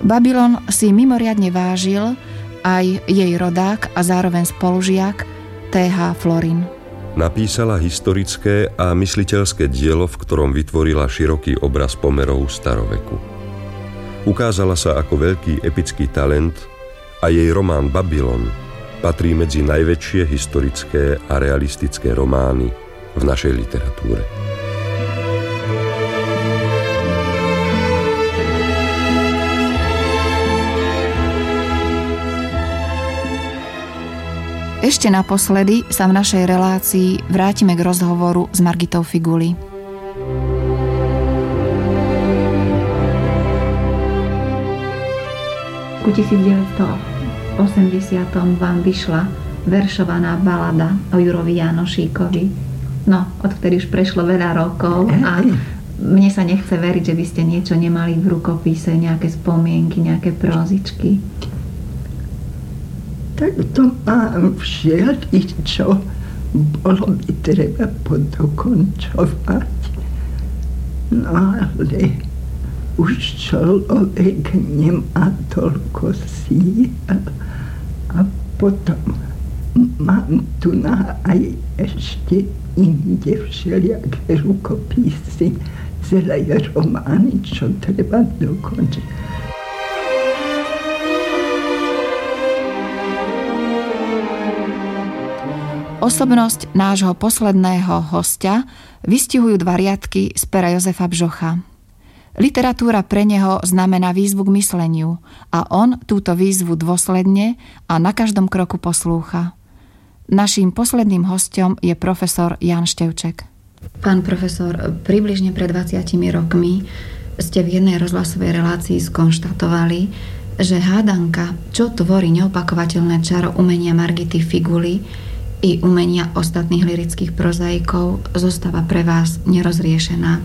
Babylon si mimoriadne vážil aj jej rodák a zároveň spolužiak T.H. Florin. Napísala historické a mysliteľské dielo, v ktorom vytvorila široký obraz pomerov staroveku. Ukázala sa ako veľký epický talent a jej román Babylon patrí medzi najväčšie historické a realistické romány v našej literatúre. Ešte naposledy sa v našej relácii vrátime k rozhovoru s Margitou Figuli. V 1980 vám vyšla veršovaná balada o Jurovi Jánošíkovi. No, odvtedy už prešlo veľa rokov a mne sa nechce veriť, že by ste niečo nemali v rukopise, nejaké spomienky, nejaké prózičky. Tak to mám všeličo, bolo by treba podokončovať. No ale už človek nemá toľko síl a potom mám tu aj ešte inde všelijaké rukopisy, celé romány, čo treba dokončiť. Osobnosť nášho posledného hostia vystihujú dva riadky z pera Jozefa Bžocha. Literatúra pre neho znamená výzvu k mysleniu a on túto výzvu dôsledne a na každom kroku poslúcha. Naším posledným hosťom je profesor Ján Števček. Pán profesor, približne pred 20 rokmi ste v jednej rozhlasovej relácii skonštatovali, že hádanka, čo tvorí neopakovateľné čaro umenia Margity Figuli i umenia ostatných lyrických prozaikov, zostáva pre vás nerozriešená.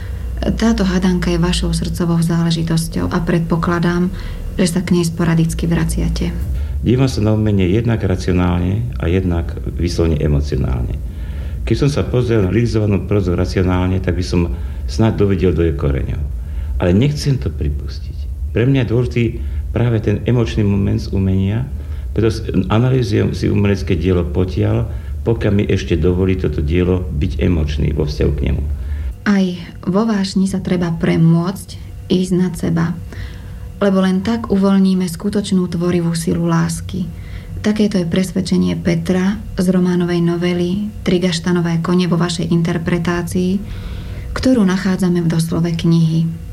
Táto hádanka je vašou srdcovou záležitosťou a predpokladám, že sa k nej sporadicky vraciate. Dívam sa na umenie jednak racionálne a jednak vyslovene emocionálne. Keď som sa pozrel na realizovanú prózu racionálne, tak by som snad dovedel do jej koreňov. Ale nechcem to pripustiť. Pre mňa je dôležitý práve ten emočný moment z umenia, preto analýzujem si umelecké dielo potiaľ, pokiaľ mi ešte dovolí toto dielo byť emočný vo vzťahu k nemu. Aj vo vášni sa treba premôcť, ísť nad seba, lebo len tak uvoľníme skutočnú tvorivú silu lásky. Takéto je presvedčenie Petra z románovej novely Tri gaštanové kone vo vašej interpretácii, ktorú nachádzame v doslove knihy.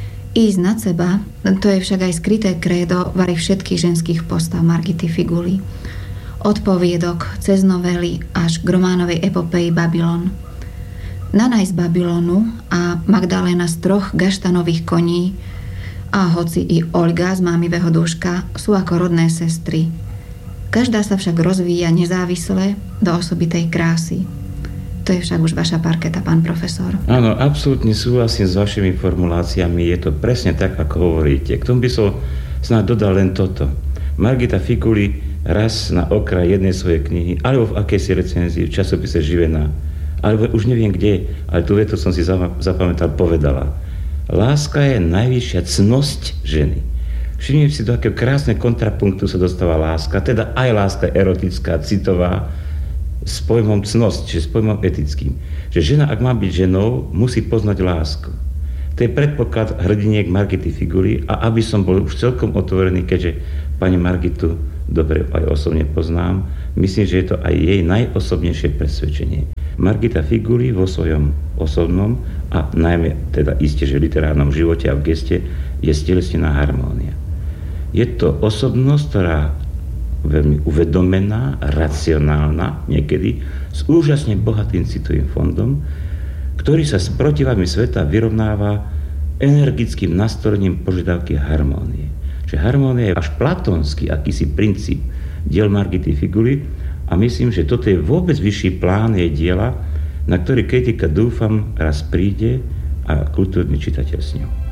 Ísť nad seba, to je však aj skryté krédo vari všetkých ženských postav Margity Figuli. Od poviedok cez novely až k románovej epopeji Babylon. Nanaj z Babylonu a Magdaléna z troch gaštanových koní a hoci i Olga z mámivého dúška sú ako rodné sestry. Každá sa však rozvíja nezávisle do osobitej krásy. To je však už vaša parketa, pán profesor. Áno, absolútne súhlasím s vašimi formuláciami. Je to presne tak, ako hovoríte. K tomu by som snáď dodal len toto. Margita Figuli raz na okraj jednej svojej knihy, alebo v akejsi recenzii v časopise Živená, alebo už neviem kde, ale tú vetu som si zapamätal, povedala: láska je najvyššia cnosť ženy. Všimnite si, do akého krásneho kontrapunktu sa dostáva láska, teda aj láska erotická, citová, s pojmom cnosť, čiže s pojmom etickým. Že žena, ak má byť ženou, musí poznať lásku. To je predpoklad hrdiniek Margity Figuli a aby som bol už celkom otvorený, keďže pani Margitu dobre aj osobne poznám, myslím, že je to aj jej najosobnejšie presvedčenie. Margita Figuli vo svojom osobnom a najmä teda iste, že literárnom živote a v geste je stelesnená harmónia. Je to osobnosť, ktorá veľmi uvedomená, racionálna niekedy, s úžasne bohatým citovým fondom, ktorý sa s protivami sveta vyrovnáva energickým nastolením požiadavky harmónie. Čiže harmónia je až platónsky akýsi princíp diel Margity Figuli a myslím, že toto je vôbec vyšší plán jej diela, na ktorý kritika, dúfam, raz príde a kultúrny čitateľ s ňou.